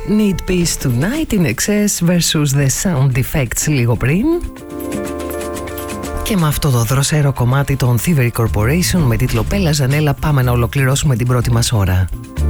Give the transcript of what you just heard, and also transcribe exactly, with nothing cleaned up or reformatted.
Need Peace Tonight, in Excess versus The Sound Effects λίγο πριν. Και με αυτό το δροσερό κομμάτι των Thievery Corporation με τίτλο Πέλα Ζανέλα πάμε να ολοκληρώσουμε την πρώτη μας ώρα.